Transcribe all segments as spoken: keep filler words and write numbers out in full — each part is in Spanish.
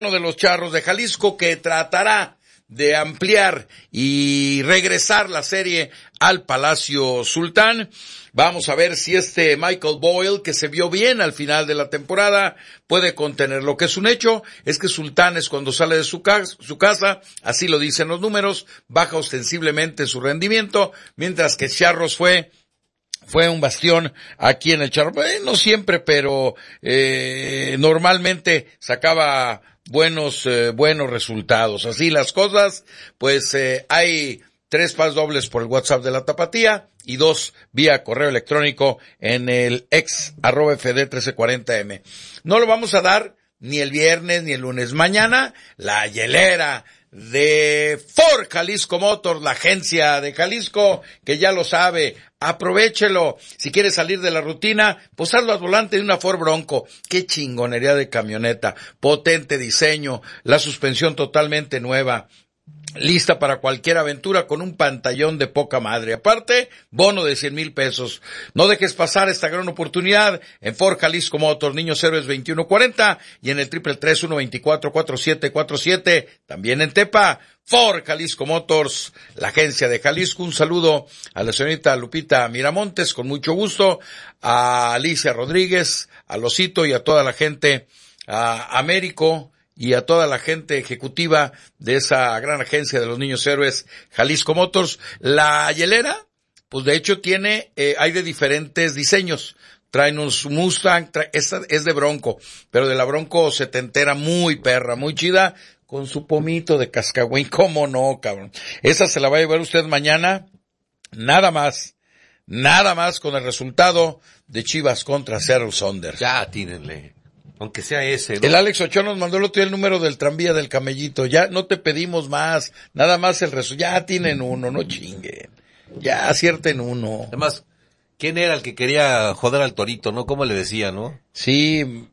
de los Charros de Jalisco, que tratará de ampliar y regresar la serie al Palacio Sultán. Vamos a ver si este Michael Boyle, que se vio bien al final de la temporada, puede contener. Lo que es un hecho es que Sultanes, cuando sale de su casa, su casa, así lo dicen los números, baja ostensiblemente su rendimiento, mientras que Charros fue fue un bastión aquí en el Charro. Eh, no siempre, pero eh, normalmente sacaba buenos eh, buenos resultados. Así las cosas, pues eh, hay tres pas dobles por el WhatsApp de la Tapatía y dos vía correo electrónico en el ex arroba f d trece cuarenta m. No lo vamos a dar ni el viernes ni el lunes. Mañana la hielera de Ford Jalisco Motors, la agencia de Jalisco, que ya lo sabe, aprovéchelo. Si quiere salir de la rutina, pues hazlo al volante de una Ford Bronco. Qué chingonería de camioneta, potente diseño, la suspensión totalmente nueva, lista para cualquier aventura con un pantallón de poca madre. Aparte, bono de cien mil pesos. No dejes pasar esta gran oportunidad en Ford Jalisco Motors, Niños Héroes veintiuno cuarenta y en el triple tres uno veinticuatro cuarenta y siete cuarenta y siete. También en Tepa, Ford Jalisco Motors, la agencia de Jalisco. Un saludo a la señorita Lupita Miramontes, con mucho gusto, a Alicia Rodríguez, a Losito y a toda la gente, a Américo, y a toda la gente ejecutiva de esa gran agencia de los Niños Héroes, Jalisco Motors. La hielera, pues de hecho tiene, eh, hay de diferentes diseños. Traen un Mustang, trae, esta es de Bronco, pero de la Bronco setentera, muy perra, muy chida, con su pomito de cascagüey. ¿Cómo no, cabrón? Esa se la va a llevar usted mañana, nada más, nada más con el resultado de Chivas contra Seattle Sounders. Ya, tínenle. Aunque sea ese, ¿no? El Alex Ochoa nos mandó el otro día el número del tranvía del Camellito. Ya no te pedimos más, nada más el resultado. Ya tienen uno, no chinguen. Ya acierten uno. Además, ¿quién era el que quería joder al Torito, no? ¿Cómo le decía, no? Sí,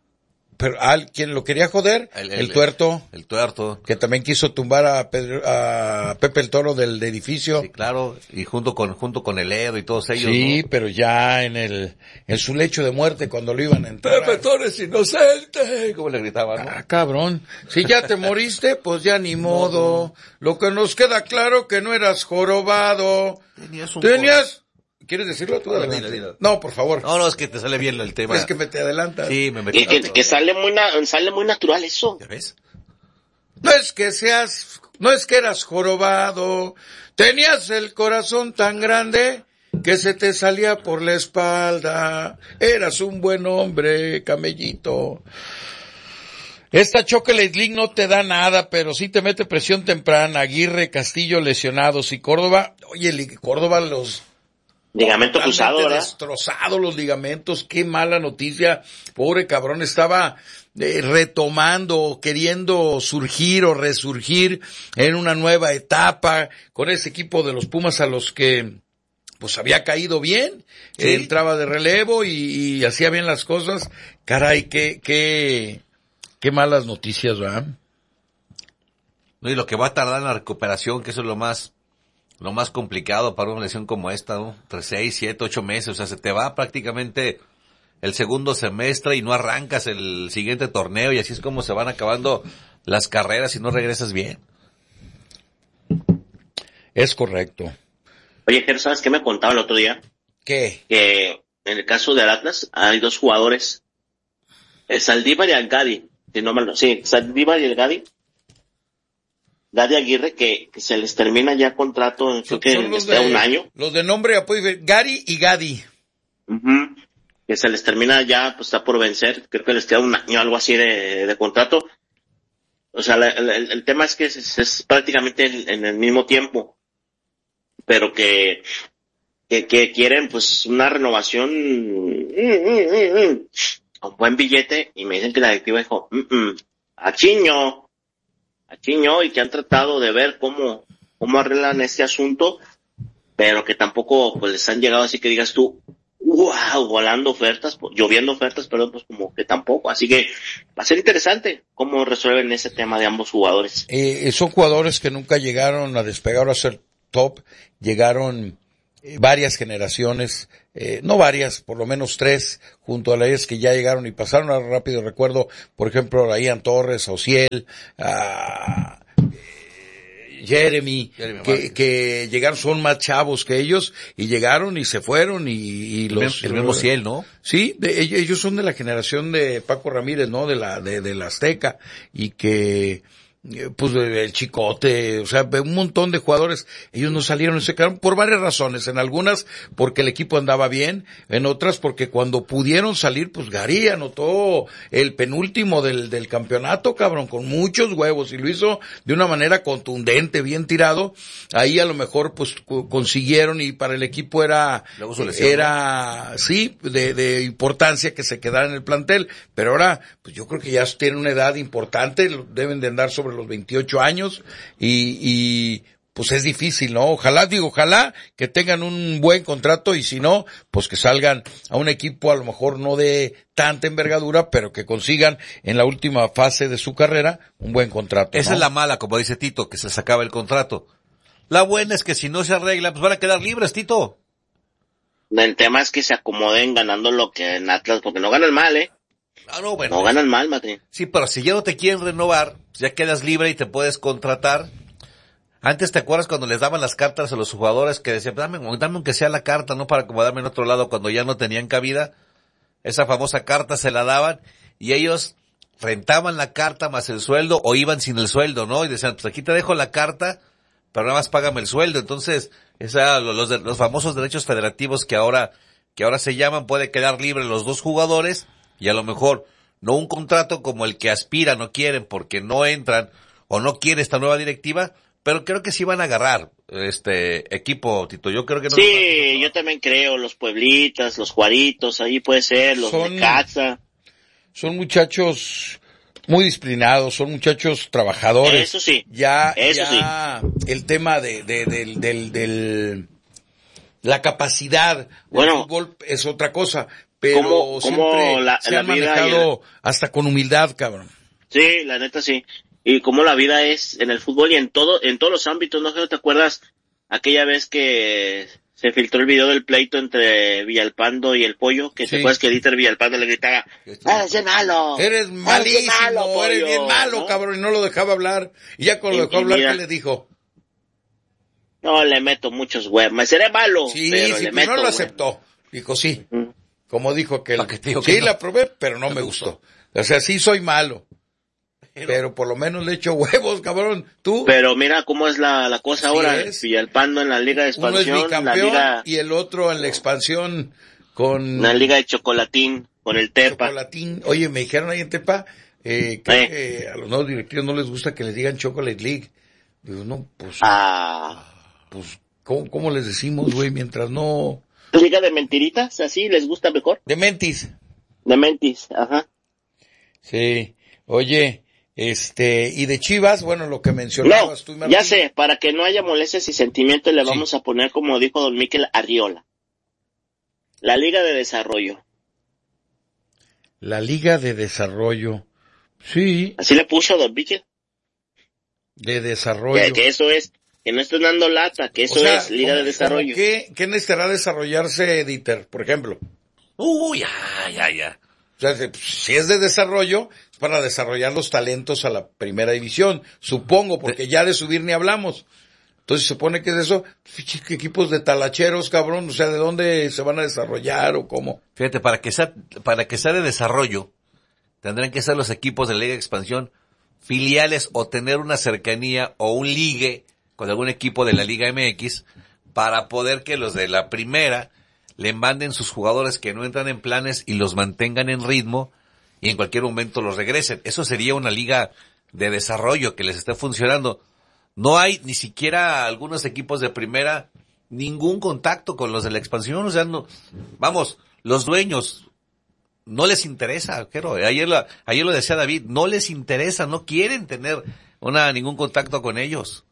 pero al quien lo quería joder, el, el, el tuerto. El tuerto. Que también quiso tumbar a, Pedro, a Pepe el Toro del edificio. Sí, claro, y junto con junto con el Edo y todos ellos, sí, ¿no? Pero ya en el en su lecho de muerte, cuando lo iban a entrar. Pepe Toro es inocente, como le gritaban, ¿no? Ah, cabrón. Si ya te moriste, pues ya ni modo. Lo que nos queda claro que no eras jorobado. Tenías un Tenías... ¿Quieres decirlo tú? No, dile, dile. No, por favor. No, no, es que te sale bien el tema. Es que me te adelantas. Sí, me metí. Y que, que sale muy na- sale muy natural eso. ¿Ya ves? No es que seas, no es que eras jorobado. Tenías el corazón tan grande que se te salía por la espalda. Eras un buen hombre, Camellito. Esta Chocolate League no te da nada, pero sí te mete presión temprana. Aguirre, Castillo lesionados y Córdoba. Oye, Córdoba los... Ligamento cruzado, ¿verdad? Destrozado los ligamentos, qué mala noticia. Pobre cabrón, estaba eh, retomando, queriendo surgir o resurgir en una nueva etapa con ese equipo de los Pumas a los que pues había caído bien. ¿Sí? Eh, entraba de relevo y, y hacía bien las cosas. Caray, qué, qué, qué malas noticias, ¿verdad? No, y lo que va a tardar en la recuperación, que eso es lo más... Lo más complicado para una lesión como esta, ¿no? Entre seis, siete, ocho meses, o sea, se te va prácticamente el segundo semestre y no arrancas el siguiente torneo y así es como se van acabando las carreras si no regresas bien. Es correcto. Oye, Ger, ¿sabes qué me contaba el otro día? ¿Qué? Que en el caso del Atlas hay dos jugadores, el Saldívar y el Gadi, si no mal, sí, Saldívar y el Gadi. Gadi Aguirre, que, que se les termina ya contrato, creo que les queda un año. Los de nombre y apoyo, Gary y Gadi. Uh-huh. Que se les termina ya, pues está por vencer, creo que les queda un año, algo así de, de contrato. O sea, la, el, el tema es que es, es prácticamente en, en el mismo tiempo, pero que, que, que quieren pues una renovación, mm, mm, mm, mm, un buen billete, y me dicen que la directiva dijo, mm, mm, a Chiño, a Chiño, y que han tratado de ver cómo, cómo arreglan este asunto, pero que tampoco pues les han llegado así que digas tú, wow, volando ofertas, lloviendo ofertas, perdón, pues como que tampoco. Así que va a ser interesante cómo resuelven ese tema de ambos jugadores. Eh, son jugadores que nunca llegaron a despegar o a ser top, llegaron eh, varias generaciones, eh, no varias, por lo menos tres, junto a las que ya llegaron y pasaron. A rápido recuerdo, por ejemplo, a Ian Torres, a Ociel, a Jeremy, Jeremy que, que llegaron, son más chavos que ellos, y llegaron y se fueron, y, y los... El mismo Ciel, ¿no? Sí, de, ellos son de la generación de Paco Ramírez, ¿no? De la, de, de la Azteca, y que, pues, el Chicote, o sea, un montón de jugadores, ellos no salieron y se quedaron por varias razones, en algunas porque el equipo andaba bien, en otras porque cuando pudieron salir, pues Gary anotó el penúltimo del, del campeonato, cabrón, con muchos huevos, y lo hizo de una manera contundente, bien tirado. Ahí a lo mejor pues consiguieron, y para el equipo era, lesión, era, ¿no? Sí, de, de importancia que se quedara en el plantel, pero ahora, pues yo creo que ya tienen una edad importante, deben de andar sobre los veintiocho años, y, y pues es difícil, ¿no? Ojalá, digo, ojalá que tengan un buen contrato, y si no, pues que salgan a un equipo a lo mejor no de tanta envergadura, pero que consigan en la última fase de su carrera un buen contrato, Esa ¿no? es la mala, como dice Tito, que se les acaba el contrato. La buena es que si no se arregla, pues van a quedar libres, Tito. El tema es que se acomoden ganando lo que en Atlas, porque no ganan mal, ¿eh? Ah, no, bueno. No ganan mal, Martín. Sí, pero si ya no te quieren renovar, ya quedas libre y te puedes contratar. Antes, ¿te acuerdas cuando les daban las cartas a los jugadores que decían, dame, dame aunque sea la carta, no para acomodarme en otro lado cuando ya no tenían cabida? Esa famosa carta se la daban y ellos rentaban la carta más el sueldo o iban sin el sueldo, ¿no? Y decían, pues aquí te dejo la carta, pero nada más págame el sueldo. Entonces, esa, los, los, los famosos derechos federativos que ahora, que ahora se llaman, puede quedar libre los dos jugadores. Y a lo mejor no un contrato como el que aspiran o quieren porque no entran o no quiere esta nueva directiva, pero creo que sí van a agarrar este equipo, Tito. Yo creo que no. Sí, yo también creo, los Pueblitas, los Juaritos, ahí puede ser, los Son- Necaxa. Son muchachos muy disciplinados, son muchachos trabajadores. Eso sí, Ya, eso ya el tema de, de, del, del, del, la capacidad del Bueno. fútbol es otra cosa, pero ¿Cómo- cómo siempre la- se la han vida y manejado hasta con humildad, cabrón. Sí, la neta sí. Y como la vida es en el fútbol y en todo, en todos los ámbitos, ¿no? ¿Te acuerdas aquella vez que se filtró el video del pleito entre Villalpando y el Pollo? Que Sí. te acuerdas que Dieter Villalpando le gritaba, ¡eres bien malo! Eres malísimo, malo, eres pollo", bien malo, ¿no? cabrón, y no lo dejaba hablar. Y ya cuando Y- lo dejó y hablar, mira. ¿qué le dijo? No, le meto muchos huevos. Me seré malo, Sí, pero sí, le pero meto no lo huevos. aceptó. Dijo, sí. Mm. Como dijo aquel. ¿Para qué te digo que Sí, no? la probé, pero no me gustó. O sea, sí soy malo. Pero por lo menos le echo huevos, cabrón. Tú, Pero mira cómo es la, la cosa Así ahora. es. Villalpando en la Liga de uno es Expansión, la bicampeón Liga, y el otro en la expansión con la Liga de Chocolatín, con el Tepa. Chocolatín. Oye, me dijeron ahí en Tepa, eh, que, Eh. que a los nuevos directivos no les gusta que les digan Chocolate League. Digo, no, pues, Ah, pues, ¿cómo, cómo les decimos, güey? Mientras no... Liga de Mentiritas, así les gusta mejor. De Mentis. De Mentis, ajá. Sí. Oye, este, y de Chivas, bueno, lo que mencionabas No, tú y Martín. ya sé, para que no haya molestias y sentimientos le Sí. vamos a poner, como dijo don Miquel Arriola, la Liga de Desarrollo. La Liga de Desarrollo. Sí, Así le puso don Miquel. de desarrollo. Que, que eso es, que no estén dando lata, que eso O sea, es Liga ¿cómo- de Desarrollo. cómo ¿Qué, qué necesitará desarrollarse, Dieter, por ejemplo? Uy, ya, ya, ya. O sea, si- si es de desarrollo, es para desarrollar los talentos a la primera división, supongo, porque ya de subir ni hablamos. Entonces se supone que es eso, Fichi, ¿qué equipos de talacheros, cabrón? O sea, ¿de dónde se van a desarrollar o cómo? Fíjate, para que sea, para que sea de desarrollo, tendrán que ser los equipos de la Liga de Expansión filiales o tener una cercanía o un ligue con algún equipo de la Liga M X para poder que los de la primera le manden sus jugadores que no entran en planes y los mantengan en ritmo y en cualquier momento los regresen. Eso sería una liga de desarrollo que les esté funcionando. No hay ni siquiera algunos equipos de primera ningún contacto con los de la expansión, o sea, no, vamos, los dueños no les interesa, pero ayer lo, ayer lo decía David, no les interesa, no quieren tener una ningún contacto con ellos.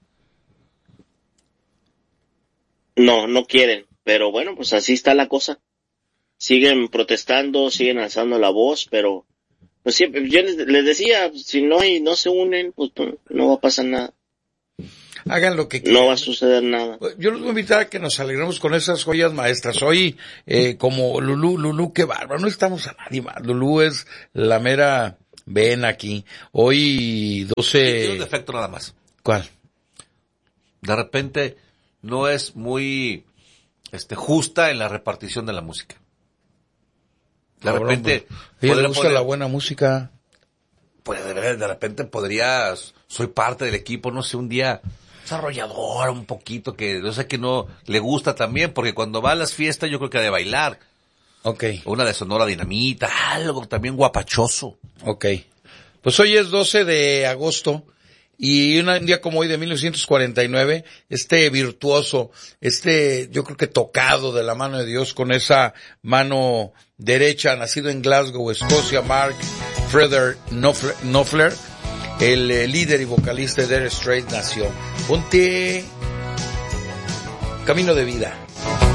No, no quieren, pero bueno, pues así está la cosa. Siguen protestando, siguen alzando la voz, pero pues siempre, yo les, les decía, si no hay, no se unen, pues no, no va a pasar nada. hagan lo que quieran. No va a suceder nada. Yo los voy a invitar a que nos alegremos con esas joyas maestras. Hoy, eh, como Lulú, Lulú, qué bárbaro, no estamos a nadie más. Lulú es la mera ven aquí. Hoy doce... Tiene un defecto nada más. ¿Cuál? De repente no es muy este justa en la repartición de la música. De Cabrón, repente... pues, a ella le gusta poner, la buena música. Pues de, de repente podrías... Soy parte del equipo, no sé, un día... desarrollador un poquito, que yo sé que no le gusta también, porque cuando va a las fiestas yo creo que ha de bailar. Okay. Una de Sonora Dinamita, algo también guapachoso. Okay. Pues hoy es doce de agosto y un día como hoy de mil novecientos cuarenta y nueve, este virtuoso, este yo creo que tocado de la mano de Dios con esa mano derecha, nacido en Glasgow, Escocia, Mark Frederick Knopfler, el eh, líder y vocalista de Dire Straits, nació. Ponte Camino de Vida.